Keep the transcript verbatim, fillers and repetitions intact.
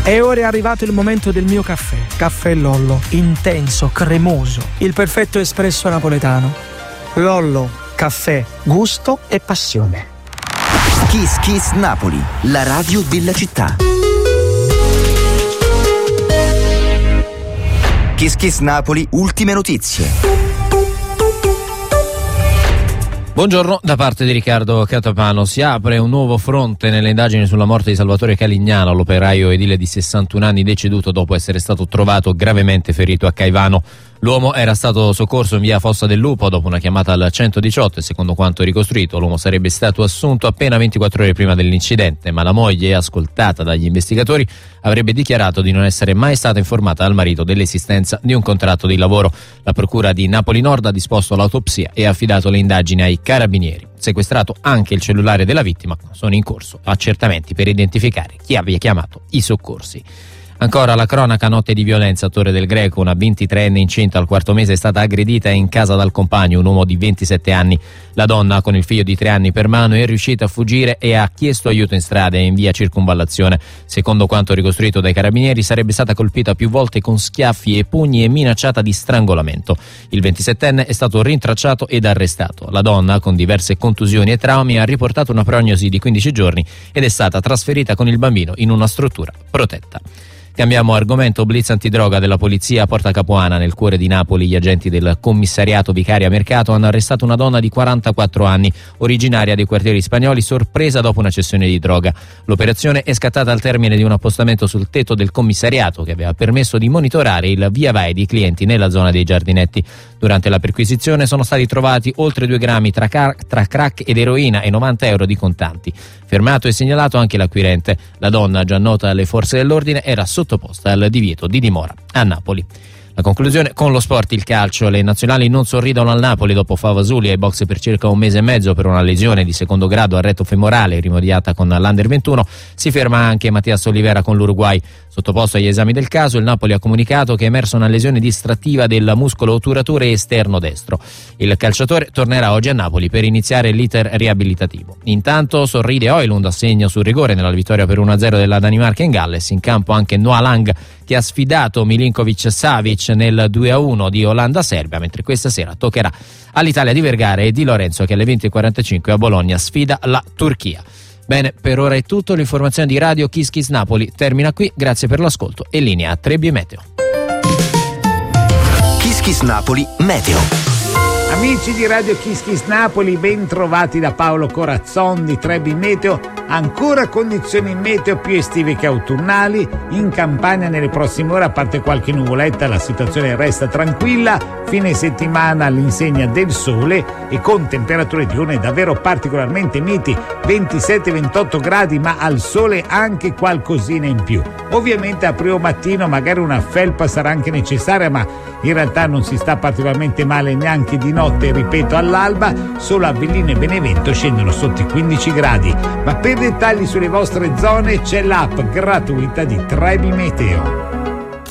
E ora è arrivato il momento del mio caffè. Caffè Lollo, intenso, cremoso, il perfetto espresso napoletano. Lollo, caffè, gusto e passione. Kiss Kiss Napoli, la radio della città. Kiss Kiss Napoli, ultime notizie. Buongiorno, da parte di Riccardo Catapano. Si apre un nuovo fronte nelle indagini sulla morte di Salvatore Calignano, l'operaio edile di sessantuno anni deceduto dopo essere stato trovato gravemente ferito a Caivano. L'uomo era stato soccorso in via Fossa del Lupo dopo una chiamata al centodiciotto e secondo quanto ricostruito l'uomo sarebbe stato assunto appena ventiquattro ore prima dell'incidente, ma la moglie, ascoltata dagli investigatori, avrebbe dichiarato di non essere mai stata informata dal marito dell'esistenza di un contratto di lavoro. La procura di Napoli Nord ha disposto l'autopsia e ha affidato le indagini ai carabinieri. Sequestrato anche il cellulare della vittima, sono in corso accertamenti per identificare chi abbia chiamato i soccorsi. Ancora la cronaca, notte di violenza a Torre del Greco. Una ventitreenne incinta al quarto mese è stata aggredita in casa dal compagno, un uomo di ventisette anni. La donna, con il figlio di tre anni per mano, è riuscita a fuggire e ha chiesto aiuto in strada e in via Circunvallazione. Secondo quanto ricostruito dai carabinieri, sarebbe stata colpita più volte con schiaffi e pugni e minacciata di strangolamento. Il ventisettenne è stato rintracciato ed arrestato. La donna, con diverse contusioni e traumi, ha riportato una prognosi di quindici giorni ed è stata trasferita con il bambino in una struttura protetta. Cambiamo argomento. Blitz antidroga della polizia a Porta Capuana, nel cuore di Napoli. Gli agenti del commissariato Vicaria Mercato hanno arrestato una donna di quarantaquattro anni, originaria dei quartieri spagnoli, sorpresa dopo una cessione di droga. L'operazione è scattata al termine di un appostamento sul tetto del commissariato che aveva permesso di monitorare il via vai di clienti nella zona dei giardinetti. Durante la perquisizione sono stati trovati oltre due grammi tra, car- tra crack ed eroina e novanta euro di contanti. Fermato e segnalato anche l'acquirente. La donna, già nota alle forze dell'ordine, era sottoposta al divieto di dimora a Napoli. La conclusione con lo sport, il calcio. Le nazionali non sorridono al Napoli dopo Favasuli ai box per circa un mese e mezzo per una lesione di secondo grado al retto femorale rimediata con l'Under ventuno. Si ferma anche Mattias Olivera con l'Uruguay. Sottoposto agli esami del caso, il Napoli ha comunicato che è emersa una lesione distrattiva del muscolo otturatore esterno destro. Il calciatore tornerà oggi a Napoli per iniziare l'iter riabilitativo. Intanto sorride Højlund a segno sul rigore nella vittoria per uno a zero della Danimarca in Galles. In campo anche Noah Lang, che ha sfidato Milinkovic-Savic nel due a uno di Olanda-Serbia, mentre questa sera toccherà all'Italia di Vergara e Di Lorenzo, che alle venti e quarantacinque a Bologna sfida la Turchia. Bene, per ora è tutto. L'informazione di Radio Kiss Kiss Napoli termina qui. Grazie per l'ascolto e linea a Trebbi Meteo. Kiss Kiss Napoli Meteo. Amici di Radio Kiss Kiss Napoli, ben trovati da Paolo Corazzon di Trebbi Meteo. Ancora condizioni meteo più estive che autunnali. In Campania nelle prossime ore, a parte qualche nuvoletta, la situazione resta tranquilla. Fine settimana all'insegna del sole e con temperature diurne davvero particolarmente miti, ventisette ventotto gradi, ma al sole anche qualcosina in più. Ovviamente a primo mattino magari una felpa sarà anche necessaria, ma in realtà non si sta particolarmente male neanche di notte, ripeto, all'alba. Solo Avellino e Benevento scendono sotto i quindici gradi. Ma per dettagli sulle vostre zone c'è l'app gratuita di Trebbi Meteo.